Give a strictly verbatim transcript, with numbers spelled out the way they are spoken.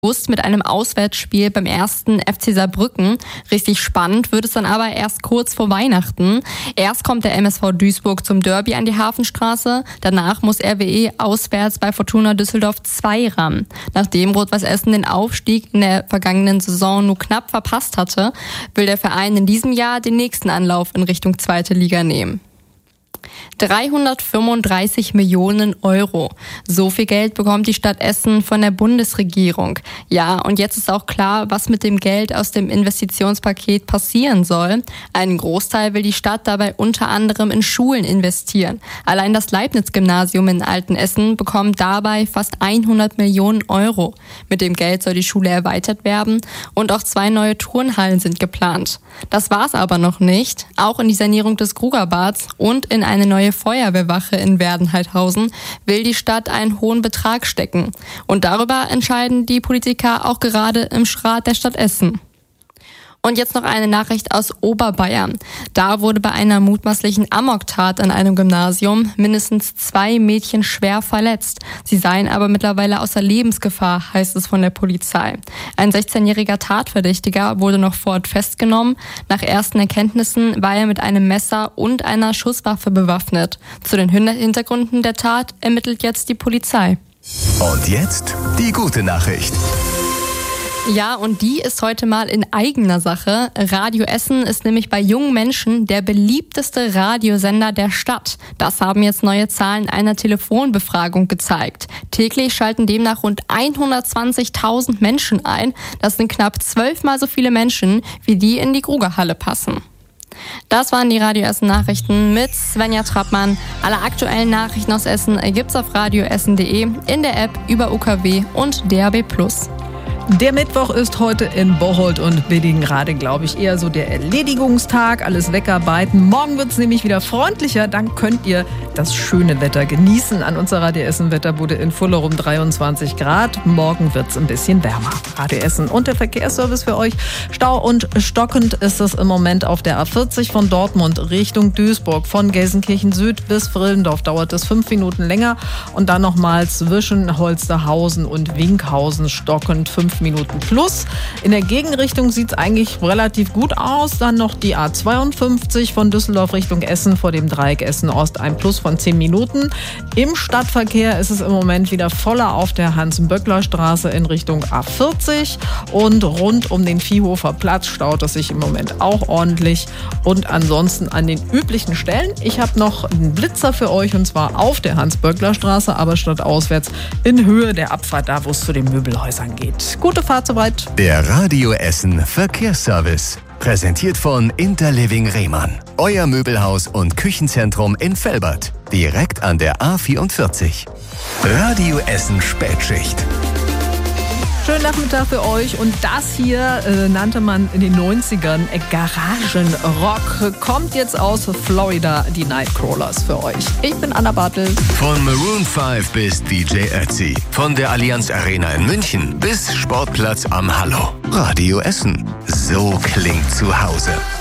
mit einem Auswärtsspiel beim ersten F C Saarbrücken. Richtig spannend wird es dann aber erst kurz vor Weihnachten. Erst kommt der M S V Duisburg zum Derby an die Hafenstraße. Danach muss R W E auswärts bei Fortuna Düsseldorf zwei ran. Nachdem Rot-Weiß Essen den Aufstieg in der vergangenen Saison nur knapp verpasst hatte, will der Verein in diesem Jahr den nächsten Anlauf in Richtung zweite Liga nehmen. dreihundertfünfunddreißig Millionen Euro. So viel Geld bekommt die Stadt Essen von der Bundesregierung. Ja, und jetzt ist auch klar, was mit dem Geld aus dem Investitionspaket passieren soll. Einen Großteil will die Stadt dabei unter anderem in Schulen investieren. Allein das Leibniz-Gymnasium in Altenessen bekommt dabei fast hundert Millionen Euro. Mit dem Geld soll die Schule erweitert werden und auch zwei neue Turnhallen sind geplant. Das war's aber noch nicht. Auch in die Sanierung des Grugerbads und in eine neue Feuerwehrwache in Werdenheidhausen will die Stadt einen hohen Betrag stecken. Und darüber entscheiden die Politiker auch gerade im Rat der Stadt Essen. Und jetzt noch eine Nachricht aus Oberbayern. Da wurde bei einer mutmaßlichen Amoktat an einem Gymnasium mindestens zwei Mädchen schwer verletzt. Sie seien aber mittlerweile außer Lebensgefahr, heißt es von der Polizei. Ein sechzehnjähriger Tatverdächtiger wurde noch vor Ort festgenommen. Nach ersten Erkenntnissen war er mit einem Messer und einer Schusswaffe bewaffnet. Zu den Hintergründen der Tat ermittelt jetzt die Polizei. Und jetzt die gute Nachricht. Ja, und die ist heute mal in eigener Sache. Radio Essen ist nämlich bei jungen Menschen der beliebteste Radiosender der Stadt. Das haben jetzt neue Zahlen einer Telefonbefragung gezeigt. Täglich schalten demnach rund hundertzwanzigtausend Menschen ein. Das sind knapp zwölfmal so viele Menschen, wie die in die Grugerhalle passen. Das waren die Radio Essen Nachrichten mit Svenja Trappmann. Alle aktuellen Nachrichten aus Essen gibt's auf radioessen punkt de, in der App, über U K W und D A B plus. Der Mittwoch ist heute in Bocholt und Bidingrade, glaube ich, eher so der Erledigungstag, alles wegarbeiten. Morgen wird es nämlich wieder freundlicher, dann könnt ihr das schöne Wetter genießen. An unserer Radio Essen Wetterbude in Fullerum dreiundzwanzig Grad. Morgen wird es ein bisschen wärmer. Radio Essen und der Verkehrsservice für euch. Stau und stockend ist es im Moment auf der A vierzig von Dortmund Richtung Duisburg. Von Gelsenkirchen Süd bis Frillendorf dauert es fünf Minuten länger. Und dann nochmal zwischen Holsterhausen und Winkhausen stockend fünf Minuten plus. In der Gegenrichtung sieht es eigentlich relativ gut aus. Dann noch die A zweiundfünfzig von Düsseldorf Richtung Essen vor dem Dreieck Essen-Ost, ein Plus von zehn Minuten. Im Stadtverkehr ist es im Moment wieder voller auf der Hans-Böckler-Straße in Richtung A vierzig und rund um den Viehhofer Platz staut es sich im Moment auch ordentlich und ansonsten an den üblichen Stellen. Ich habe noch einen Blitzer für euch und zwar auf der Hans-Böckler-Straße, aber statt auswärts in Höhe der Abfahrt, da wo es zu den Möbelhäusern geht. Gute Fahrt soweit. Der Radio Essen Verkehrsservice. Präsentiert von Interliving Rehmann. Euer Möbelhaus und Küchenzentrum in Velbert. Direkt an der A vierundvierzig. Radio Essen Spätschicht. Schönen Nachmittag für euch und das hier äh, nannte man in den neunzigern Garagenrock. Kommt jetzt aus Florida, die Nightcrawlers für euch. Ich bin Anna Bartel. Von Maroon fünf bis D J Ötzi. Von der Allianz Arena in München bis Sportplatz am Hallo. Radio Essen. So klingt zu Hause.